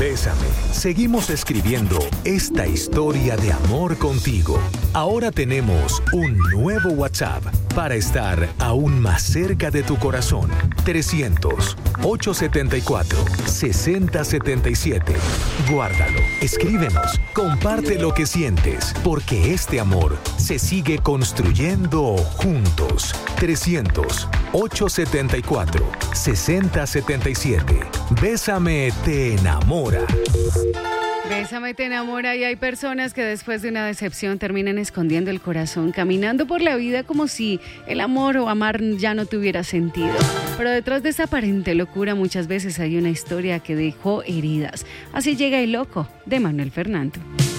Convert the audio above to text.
Bésame. Seguimos escribiendo esta historia de amor contigo. Ahora tenemos un nuevo WhatsApp para estar aún más cerca de tu corazón. 300-874-6077. Guárdalo, escríbenos, comparte lo que sientes, porque este amor se sigue construyendo juntos. 300-874-6077. Bésame te enamora. Bésame te enamora, y hay personas que después de una decepción terminan escondiendo el corazón, caminando por la vida como si el amor o amar ya no tuviera sentido. Pero detrás de esa aparente locura muchas veces hay una historia que dejó heridas. Así llega El Loco, de Manuel Fernando.